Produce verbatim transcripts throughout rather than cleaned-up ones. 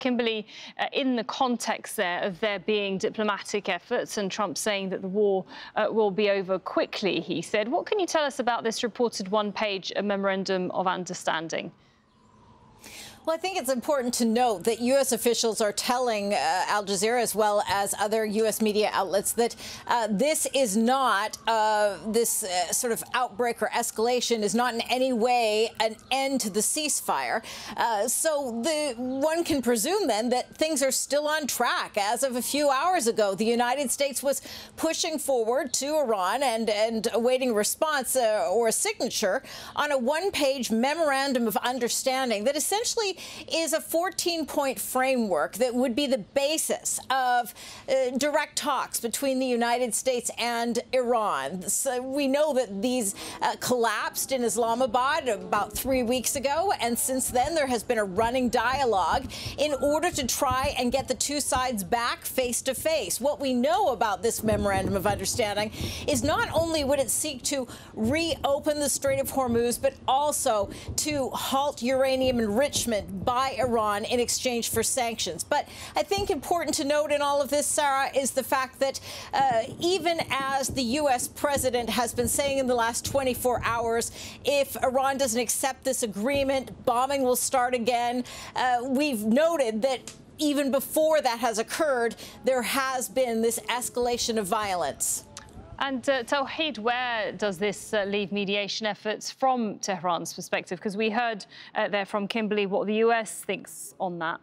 Kimberly, uh, in the context there of there being diplomatic efforts and Trump saying that the war uh, will be over quickly, he said. What can you tell us about this reported one-page memorandum of understanding? Well, I think it's important to note that U S officials are telling uh, Al Jazeera, as well as other U S media outlets, that uh, this is not, uh, this uh, sort of outbreak or escalation is not in any way an end to the ceasefire. Uh, so the, one can presume then that things are still on track. As of a few hours ago, the United States was pushing forward to Iran and, and awaiting a response uh, or a signature on a one-page memorandum of understanding that essentially is a fourteen-point framework that would be the basis of uh, direct talks between the United States and Iran. So we know that these uh, collapsed in Islamabad about three weeks ago, and since then there has been a running dialogue in order to try and get the two sides back face to face. What we know about this memorandum of understanding is not only would it seek to reopen the Strait of Hormuz, but also to halt uranium enrichment by Iran in exchange for sanctions. But I think important to note in all of this, Sarah, is the fact that uh, even as the U S president has been saying in the last twenty-four hours, if Iran doesn't accept this agreement, bombing will start again. Uh, we've noted that even before that has occurred, there has been this escalation of violence. And uh, Tawhid, where does this uh, leave mediation efforts from Tehran's perspective? Because we heard uh, there from Kimberly what the U S thinks on that.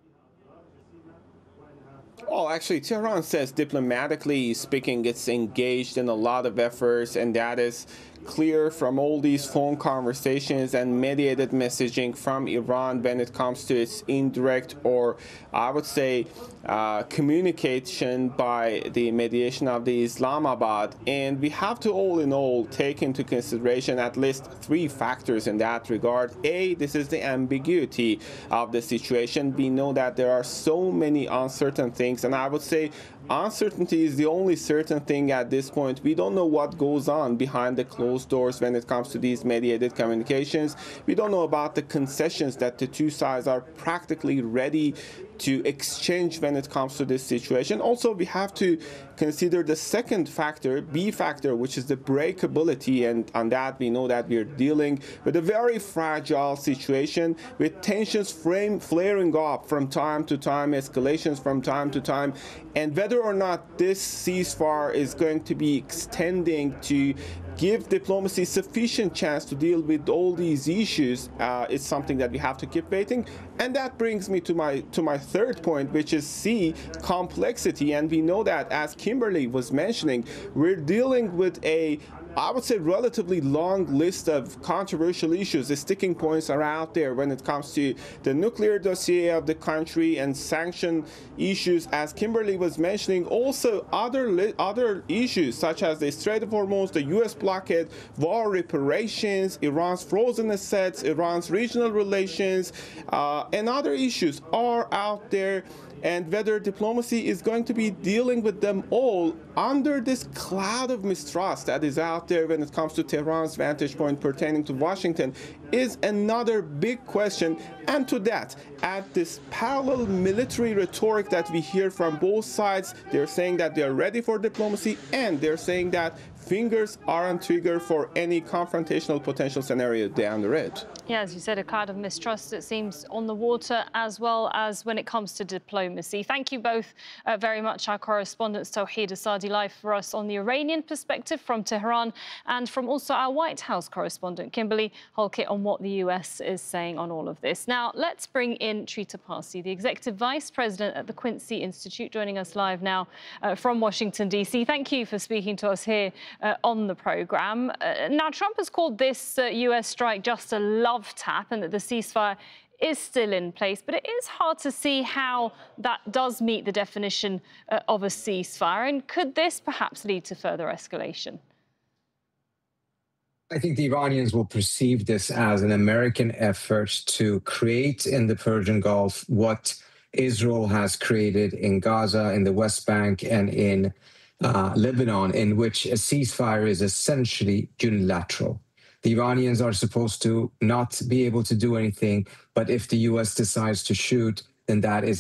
Well, actually, Tehran says diplomatically speaking, it's engaged in a lot of efforts, and that is clear from all these phone conversations and mediated messaging from Iran when it comes to its indirect, or I would say uh, communication by the mediation of the Islamabad. And we have to all in all take into consideration at least three factors in that regard. A, this is the ambiguity of the situation. We know that there are so many uncertain things, and I would say uncertainty is the only certain thing at this point. We don't know what goes on behind the closed doors when it comes to these mediated communications. We don't know about the concessions that the two sides are practically ready to exchange when it comes to this situation. Also, we have to consider the second factor, B factor, which is the breakability, and on that we know that we're dealing with a very fragile situation with tensions frame, flaring up from time to time, escalations from time to time, and whether or not this ceasefire is going to be extending to give diplomacy sufficient chance to deal with all these issues uh, is something that we have to keep waiting. And that brings me to my to my third point, which is C, complexity. And we know that, as Kimberly was mentioning, we're dealing with a I would say relatively long list of controversial issues. The sticking points are out there when it comes to the nuclear dossier of the country and sanction issues, as Kimberly was mentioning. Also other other issues such as the Strait of Hormuz, the U S blockade, war reparations, Iran's frozen assets, Iran's regional relations, uh, and other issues are out there. And whether diplomacy is going to be dealing with them all under this cloud of mistrust that is out there when it comes to Tehran's vantage point pertaining to Washington is another big question. And to that, at this parallel military rhetoric that we hear from both sides, they're saying that they're ready for diplomacy, and they're saying that fingers are on trigger for any confrontational potential scenario down the road. Yeah, as you said, a cloud of mistrust, it seems, on the water, as well as when it comes to diplomacy. Thank you both uh, very much. Our correspondents, Tawhid Asadi, live for us on the Iranian perspective from Tehran, and from also our White House correspondent, Kimberly Halkett, on what the U S is saying on all of this. Now, let's bring in Trita Parsi, the Executive Vice President at the Quincy Institute, joining us live now uh, from Washington, D C. Thank you for speaking to us here uh, on the programme. Uh, now, Trump has called this uh, U S strike just a love tap, and that the ceasefire is still in place, but it is hard to see how that does meet the definition uh, of a ceasefire. And could this perhaps lead to further escalation? I think the Iranians will perceive this as an American effort to create in the Persian Gulf what Israel has created in Gaza, in the West Bank, and in uh, Lebanon, in which a ceasefire is essentially unilateral. The Iranians are supposed to not be able to do anything, but if the U S decides to shoot, then that is